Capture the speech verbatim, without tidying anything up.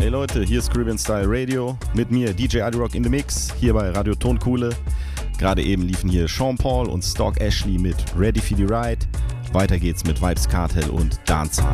Hey Leute, hier ist Caribbean Style Radio mit mir D J Adirock in the Mix, hier bei Radio Tonkuhle. Gerade eben liefen hier Sean Paul und Stock Ashley mit Ready for the Ride. Weiter geht's mit Vibes Cartel und Dancehall.